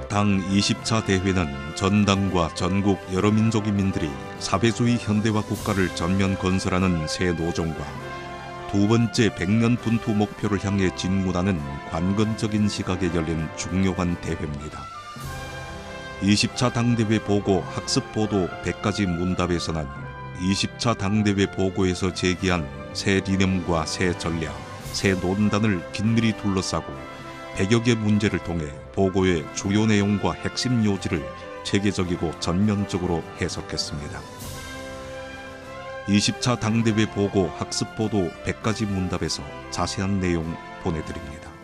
당 20차 대회는 전당과 전국 여러 민족인민들이 사회주의 현대화 국가를 전면 건설하는 새 노종과 두 번째 100년 분투 목표를 향해 진군하는 관건적인 시각에 열린 중요한 대회입니다. 20차 당대회 보고 학습보도 100가지 문답에서는 20차 당대회 보고에서 제기한 새理念과 새 전략, 새 논단을 긴밀히 둘러싸고 100여 개 문제를 통해 보고의 주요 내용과 핵심 요지를 체계적이고 전면적으로 해석했습니다. 20차 당대회 보고 학습보도 100가지 문답에서 자세한 내용 보내드립니다.